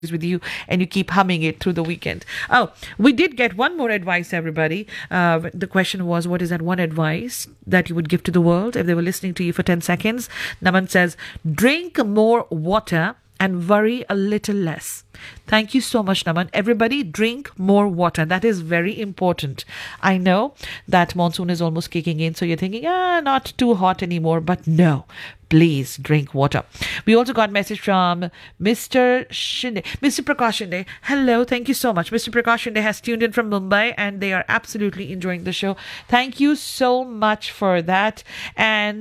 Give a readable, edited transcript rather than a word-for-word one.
with you and you keep humming it through the weekend. Oh, we did get one more advice, everybody. The question was, what is that one advice that you would give to the world if they were listening to you for 10 seconds? Naman says, drink more water and worry a little less. Thank you so much, Naman. Everybody, drink more water. That is very important. I know that monsoon is almost kicking in, so you're thinking, not too hot anymore. But no, please drink water. We also got a message from Mr. Shinde, Mr. Prakash Shinde. Hello, thank you so much. Mr. Prakash Shinde has tuned in from Mumbai and they are absolutely enjoying the show. Thank you so much for that. And